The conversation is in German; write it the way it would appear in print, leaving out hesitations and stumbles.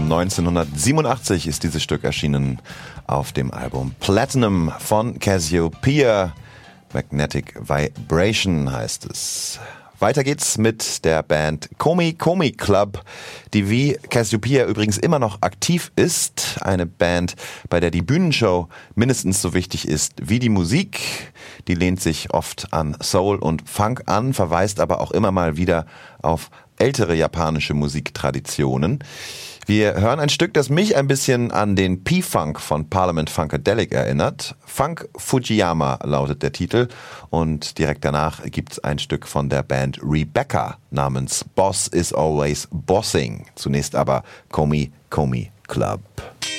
1987 ist dieses Stück erschienen auf dem Album Platinum von Cassiopeia. Magnetic Vibration heißt es. Weiter geht's mit der Band Komi Komi Club, die wie Cassiopeia übrigens immer noch aktiv ist. Eine Band, bei der die Bühnenshow mindestens so wichtig ist wie die Musik. Die lehnt sich oft an Soul und Funk an, verweist aber auch immer mal wieder auf ältere japanische Musiktraditionen. Wir hören ein Stück, das mich ein bisschen an den P-Funk von Parliament Funkadelic erinnert. Funk Fujiyama lautet der Titel und direkt danach gibt's ein Stück von der Band Rebecca namens Boss is Always Bossing. Zunächst aber Komi Komi Club.